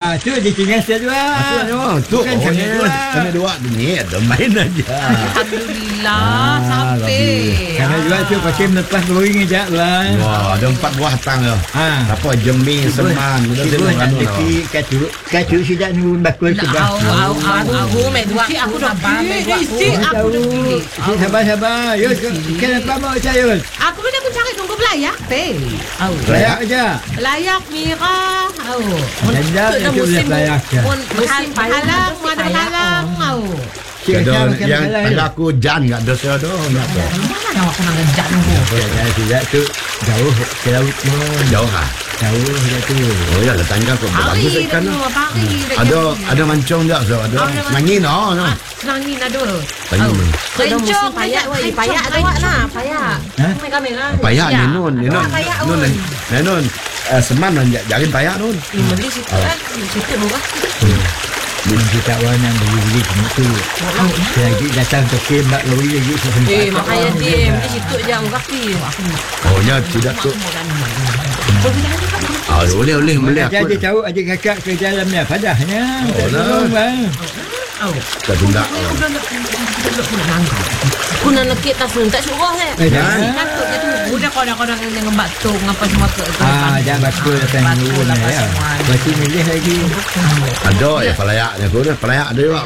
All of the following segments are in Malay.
tu dia tinggal sedua. Tu kami dua ni ada main aja. Alhamdulillah sampai. Kami dua tu pakai melepas goreng aja lah. Wah, ada 4 buah tang tu. Apa jeming seman, dah semua kan. Katu sudah nunggu bakul sebelah. Aku main dua. Aku dah balik. Aku dah pilih. Sabar. Yus, kenapa mau saya? Aku kena pun cari tunggu belayak. Layak aja. Layak Mira. Jangan itu layak. Halang, ada halang. Yang ada aku jan enggak dosa tu. Mana aku nak ngejak tu? Tidak tu jauh ke laut pun. Jauh ah. Jauh dia tu. Oh ya, letangkan kau bagus ikan. Ada mancung tak? Ada nangin Nangin ada. Kencong payak ada awak lah, payak. Kamera. Payak nun. Seman jarin payak nun. Beli situ kan, situ murah. Kita orang yang beli semua tu. Lagi datang ke kem nak lori lagi. Makanya dia beli situ je murah pi. Oh ya, tidak tu. Boleh aku. Jadi tahu adik kakak ke dalamnya padahnya. Tak tunda. Aku nak nakik tak tak suruh saya. Takutnya tu budak kadang-kadang dengan batung apa semua tu. Jangan bakul datang dulu ya. Masih milih lagi. Ada ya pelayaknya tu dah. Pelayak ada juga.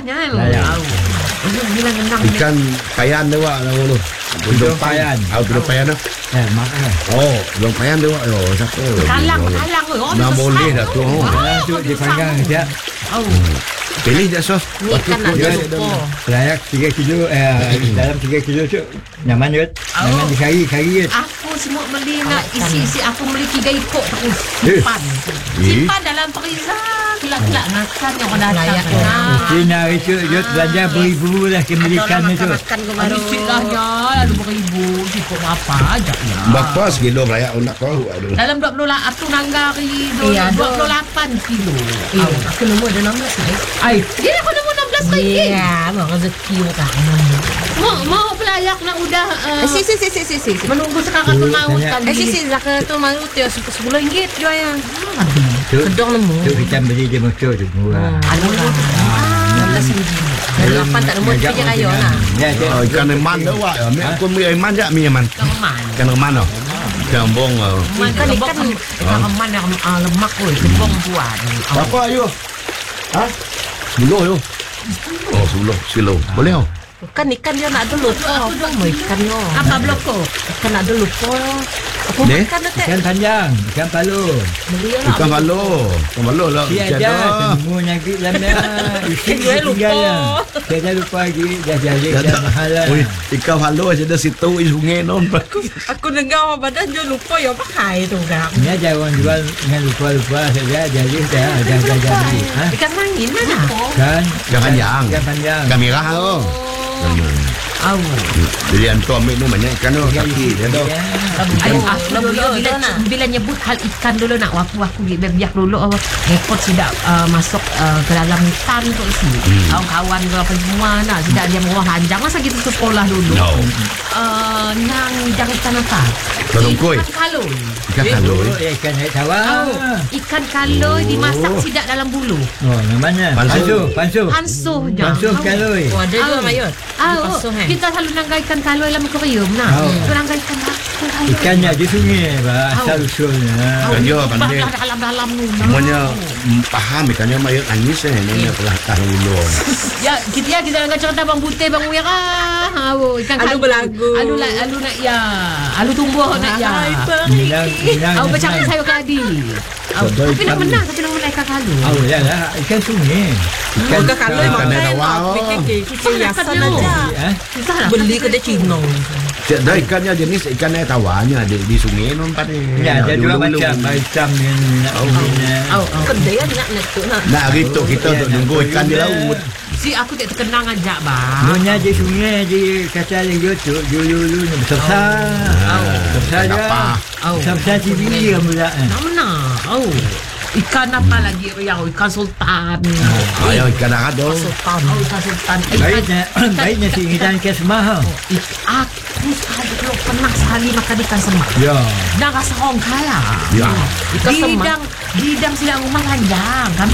Ikan payan dia buat dulu. Udang payan. Udang payan tu. Makan. Udang payan dia buat. Siapa? Kalang. Nak boleh dah tu. Tu dipanggang je. Pilih je sos. Ikan ada lupa. Layak 3 kilo dalam 3 kilo tu nyaman je. Nyaman dikari je. Aku semua beli nak isi aku beli 3 ikut terus simpan dalam freezer kelak-kelak makan yang orang datang Cina itu je belanja beribu lah kemilikan itu. Ada siklah je lalu beribu ikut apa aja berapa sekilo layak nak kau dalam 20 aku nanggari 28 kilo Aku nombor ada nombor ai dia aku nombor 16 ringgit mau rezeki tak mau pelayak nak udah si menunggu sekarang tu mau kan si zakat tu malu tu 10 ringgit jual yang kedong nemu tu kita beli di motor tu murah Lapan tak nombor kerja kayu lah ikan eman tu wak aku beli eman je ikan eman tu jambong ikan eman yang lemak kebong buat berapa ayo 10 yo 10 kilo boleh Kan ikan dia nak ada lupa apa mau ikan yo apa bloko ikan ada lupa apa ikan tu ikan panjang ikan palu ikan palu lah dia ada semua nyagi dalamnya ikan dia lupa dia lupa lagi dah jadi dah mahal lah ikan palu ada situ sungai non aku dengar badan dia lupa yo pakai tu kan ni ada orang jual dengan lupa saja jadi dah jadi ikan mangin mana kan ikan panjang kamera tu jadi antum ambil ni banyak ikan tu kaki dia tu bila nyebut hal ikan dulu nak aku biar dulu repot sudah masuk ke dalam hutan tu isi kawan-kawan ke apa semua nak sudah dia mau hanjang masa gitu tu sekolah dulu nang ikan apa ikan kaloi ikan tawar ikan kaloi dimasak sidak dalam bulu namanya pansuh kaloi ada juga mayot kita selalu nanggai ikan kaloi dalam akuarium nah nanggai ikannya di sungai asal usulnya pandai dalam ni semuanya paham ikannya mayat angis ni telah tahu dulu ya kita nanggai cerita bang putih bang merah ikan alu belagu alu nak ya alu tumbuh nak ya minang bercakap saya tadi tapi nak menang ikan kaloi ya lah ikan sungai ikan kaloi ikan tawar kita hiasan aja beli kedai Cina ada ikannya jenis ikan air tawarnya di sungai non pada ya ada dua macam yang kedai nak tu nak gitu kita untuk nunggu ikan di laut si aku tak terkenang aja bang punya di sungai di kaca yang YouTube dulu besar besar TV yang mula mana ikan apa lagi yang ikan sultan ikan ada ikan sultan baiknya si ikan kesmah aku kalau pernah sekali makan ikan semak dah rasa orang kaya ikan semak bidang sedang rumah lanjang